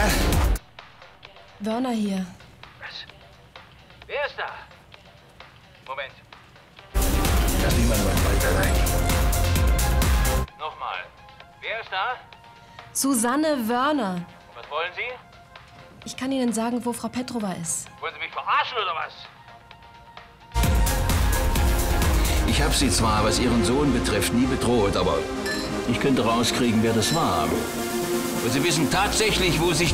Wörner hier. Was? Wer ist da? Moment. Lass mich mal weiter rein. Nochmal. Wer ist da? Susanne Wörner. Was wollen Sie? Ich kann Ihnen sagen, wo Frau Petrova ist. Wollen Sie mich verarschen oder was? Ich habe Sie zwar, was Ihren Sohn betrifft, nie bedroht, aber ich könnte rauskriegen, wer das war. Und Sie wissen tatsächlich, wo sich